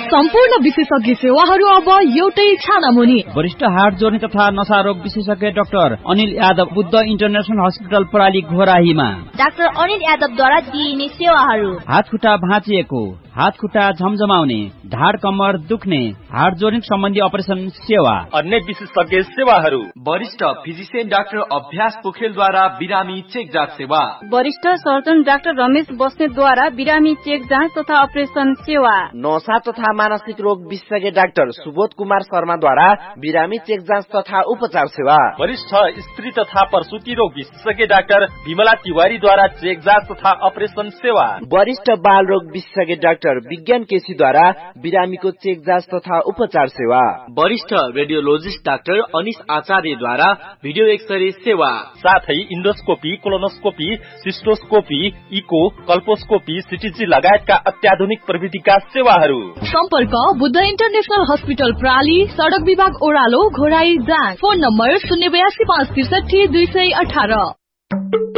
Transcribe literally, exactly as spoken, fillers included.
सम्पूर्ण विशेषज्ञ सेवाहरू अब एउटै छानामुनि। वरिष्ठ हार्ट जोर्नी तथा नशा रोग विशेषज्ञ doctor Anil Yadav Buddha international hospital प्रणाली घोराहीमा। डाक्टर अनिल यादवद्वारा दिइने सेवाहरू: हात खुट्टा भाँचिएको, हात खुट्टा झमझमाउने, ढाड कम्मर दुख्ने, हार्ट जोर्नी सम्बन्धी अपरेसन सेवा। अन्य विशेषज्ञ सेवाहरू: वरिष्ठ फिजिशियन डाक्टर अभ्यास पोखरेलद्वारा बिरामी चेक जाँच सेवा। वरिष्ठ सर्जन डाक्टर रमेश बस्नेतद्वारा बिरामी चेक जाँच तथा अपरेसन सेवा। नशा तथा मानसिक रोग विशेषज्ञ डाक्टर सुबोध कुमार शर्माद्वारा बिरामी चेक जाँच तथा उपचार सेवा। वरिष्ठ स्त्री तथा प्रसूति रोग विशेषज्ञ डाक्टर विमला तिवारीद्वारा चेक जाँच तथा अपरेसन सेवा। वरिष्ठ बाल रोग विशेषज्ञ डाक्टर विज्ञान केसीद्वारा बिरामीको चेक जाँच तथा उपचार सेवा। वरिष्ठ रेडियोलोजिस्ट डाक्टर अनिश आचार्यद्वारा भिडियो एक्सरे सेवा। साथै इन्डोस्कोपी, कोलोनोस्कोपी, सिस्टोस्कोपी, इको, कल्पोस्कोपी, सिटीजी लगायतका अत्याधुनिक प्रविधिका सेवाहरू। सम्पर्क बुद्ध इन्टरनेशनल हस्पिटल प्राली, सडक विभाग ओह्रालो, घोराई जाँच। फोन नम्बर शून्य बयासी पाँच त्रिसठी दुई सय अठार।